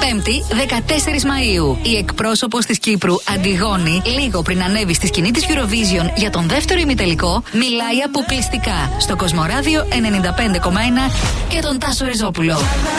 Πέμπτη, 14 Μαΐου. Η εκπρόσωπος της Κύπρου, Αντιγόνη, λίγο πριν ανέβει στη σκηνή της Eurovision για τον δεύτερο ημιτελικό, μιλάει αποκλειστικά στο Κοσμοράδιο 95,1 και τον Τάσο Ριζόπουλο.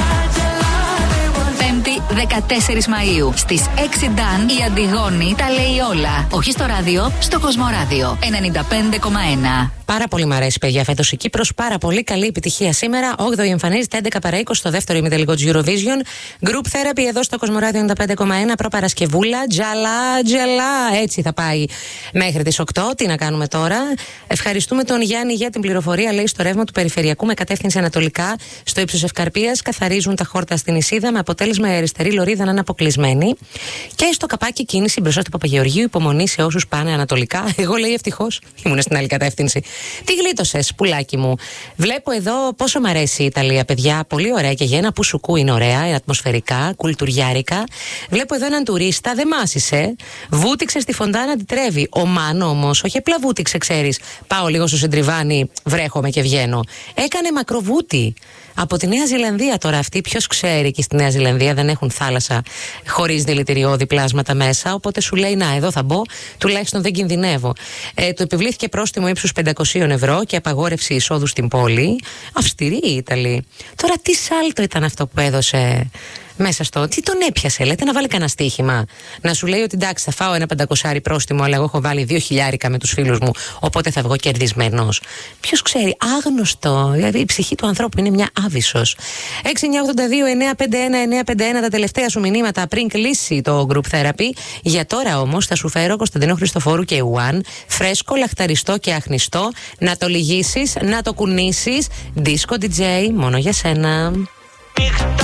Πέμπτη, 14 Μαΐου. Στις 6 Νταν η Αντιγόνη τα λέει όλα. Όχι στο ράδιο, στο Κοσμοράδιο 95,1. Πάρα πολύ μ' αρέσει, παιδιά, φέτος η Κύπρος. Πάρα πολύ καλή επιτυχία σήμερα. 8η εμφανίζεται 11 παρά 20 στο δεύτερο ημιτελικό της Eurovision. Group Therapy εδώ στο Κοσμοράδιο 95,1. Προπαρασκευούλα. Τζαλά. Έτσι θα πάει μέχρι τις 8. Τι να κάνουμε τώρα. Ευχαριστούμε τον Γιάννη για την πληροφορία. Λέει στο ρεύμα του Περιφερειακού με κατεύθυνση ανατολικά στο ύψος Ευκαρπίας καθαρίζουν τα χόρτα στην Ισίδα με αποτέλεσμα η αριστερή λωρίδα να είναι αποκλεισμένη. Και στο καπάκι κίνηση μπροστά του Παπαγεωργίου, υπομονή σε όσους πάνε ανατολικά. Εγώ λέει ευτυχώς ήμουν στην άλλη κατεύθυνση. Τι γλίτωσες, πουλάκι μου. Βλέπω εδώ πόσο μ' αρέσει η Ιταλία, παιδιά. Πολύ ωραία και για ένα πουσουκού είναι ωραία, είναι ατμοσφαιρικά, κουλτουριάρικα. Βλέπω εδώ έναν τουρίστα, δεν μάσησε. Βούτυξε στη φοντάνα, τη τρέβει. Ο Μάνο όμως, όχι απλά βούτυξε, ξέρεις. Πάω λίγο στο Σεντριβάνι, βρέχομαι και βγαίνω. Έκανε μακροβούτι. Από τη Νέα Ζηλανδία τώρα αυτή, ποιος ξέρει, και στη Νέα Ζηλανδία δεν έχουν θάλασσα χωρίς δηλητηριώδη πλάσματα μέσα. Οπότε σου λέει, να, εδώ θα μπω, τουλάχιστον δεν κινδυνεύω. Του επιβλήθηκε πρόστιμο ύψους 500 ευρώ και απαγόρευση εισόδου στην πόλη. Αυστηρή η Ιταλή. Τώρα τι σάλτο ήταν αυτό που έδωσε μέσα στο. Τι τον έπιασε, λέτε, να βάλει κανένα στοίχημα. Να σου λέει ότι εντάξει, θα φάω ένα 500 πρόστιμο, αλλά εγώ έχω βάλει 2.000 με τους φίλους μου, οπότε θα βγω κερδισμένος. Ποιος ξέρει, άγνωστο. Δηλαδή η ψυχή του ανθρώπου είναι μια άβυσσος. 6982-951-951 τα τελευταία σου μηνύματα πριν κλείσει το Group Therapy. Για τώρα όμως θα σου φέρω Κωνσταντίνο Χριστοφόρου και One, φρέσκο, λαχταριστό και αχνιστό. Να το λυγίσεις, να το κουνήσεις. Disco DJ, μόνο για σένα.